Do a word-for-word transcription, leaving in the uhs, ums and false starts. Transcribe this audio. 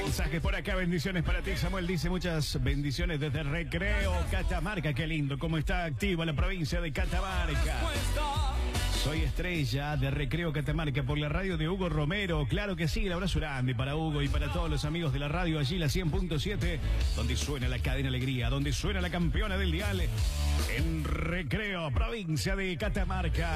mensajes por acá. Bendiciones para ti, Samuel. Dice muchas bendiciones desde Recreo, Catamarca. Qué lindo, cómo está activa la provincia de Catamarca. Soy Estrella de Recreo Catamarca por la radio de Hugo Romero. Claro que sí, el abrazo grande para Hugo y para todos los amigos de la radio allí, la cien punto siete, donde suena la cadena alegría, donde suena la campeona del dial en Recreo, provincia de Catamarca.